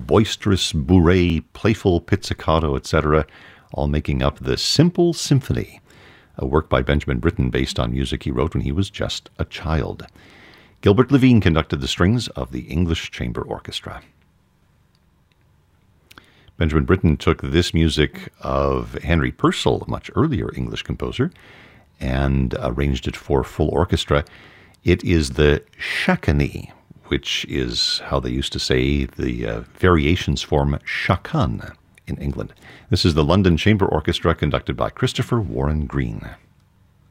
boisterous bourrée, playful pizzicato, etc., all making up the Simple Symphony, a work by Benjamin Britten based on music he wrote when he was just a child. Gilbert Levine conducted the strings of the English Chamber Orchestra. Benjamin Britten took this music of Henry Purcell, a much earlier English composer, and arranged it for full orchestra. It is the Shakani, which is how they used to say the variations form shakan in England. This is the London Chamber Orchestra conducted by Christopher Warren Green.